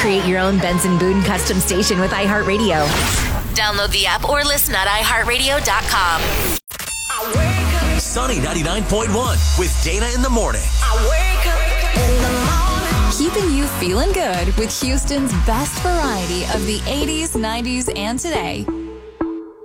Create your own Benson Boone custom station with iHeartRadio. Download the app or listen at iHeartRadio.com. Sunny 99.1 with Dana in the morning. Keeping you feeling good with Houston's best variety of the 80s, 90s, and today.